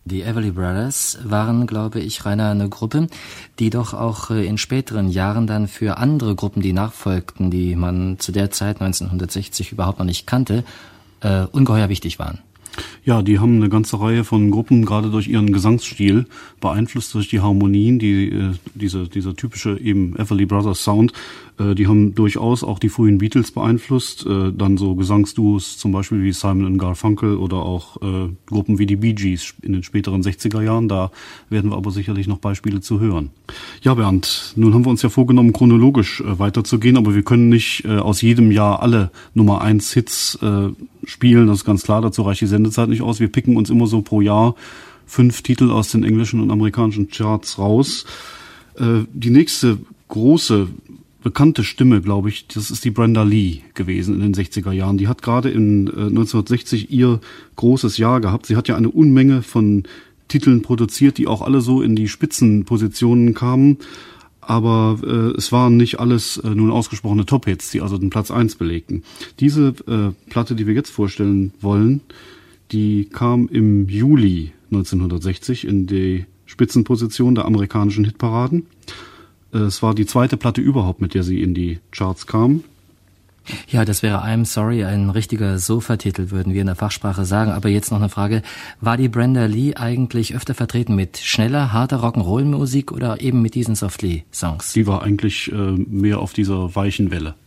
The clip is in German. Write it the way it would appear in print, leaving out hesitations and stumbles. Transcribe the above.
Die Everly Brothers waren, glaube ich, Rainer, eine Gruppe, die doch auch in späteren Jahren dann für andere Gruppen, die nachfolgten, die man zu der Zeit 1960 überhaupt noch nicht kannte, ungeheuer wichtig waren. Ja, die haben eine ganze Reihe von Gruppen, gerade durch ihren Gesangsstil, beeinflusst durch die Harmonien, dieser typische eben Everly Brothers Sound, die haben durchaus auch die frühen Beatles beeinflusst, dann so Gesangsduos zum Beispiel wie Simon & Garfunkel oder auch Gruppen wie die Bee Gees in den späteren 60er Jahren, da werden wir aber sicherlich noch Beispiele zu hören. Ja, Bernd, nun haben wir uns ja vorgenommen, chronologisch weiterzugehen, aber wir können nicht aus jedem Jahr alle Nummer 1 Hits spielen, das ist ganz klar, dazu reicht die Sendezeit nicht aus. Wir picken uns immer so pro Jahr 5 Titel aus den englischen und amerikanischen Charts raus. Die nächste große, bekannte Stimme, glaube ich, das ist die Brenda Lee gewesen in den 60er Jahren. Die hat gerade in 1960 ihr großes Jahr gehabt. Sie hat ja eine Unmenge von Titeln produziert, die auch alle so in die Spitzenpositionen kamen. Aber es waren nicht alles nun ausgesprochene Top-Hits, die also den Platz 1 belegten. Diese Platte, die wir jetzt vorstellen wollen, die kam im Juli 1960 in die Spitzenposition der amerikanischen Hitparaden. Es war die zweite Platte überhaupt, mit der sie in die Charts kam. Ja, das wäre I'm Sorry, ein richtiger Sofa-Titel, würden wir in der Fachsprache sagen. Aber jetzt noch eine Frage. War die Brenda Lee eigentlich öfter vertreten mit schneller, harter Rock'n'Roll-Musik oder eben mit diesen Softly-Songs? Die war eigentlich mehr auf dieser weichen Welle.